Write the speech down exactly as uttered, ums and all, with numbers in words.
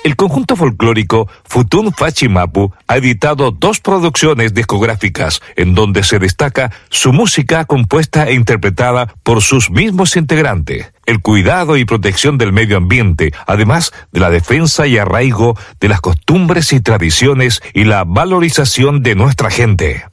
El conjunto folclórico Futún Fachimapu ha editado dos producciones discográficas en donde se destaca su música compuesta e interpretada por sus mismos integrantes, el cuidado y protección del medio ambiente, además de la defensa y arraigo de las costumbres y tradiciones y la valorización de nuestra gente.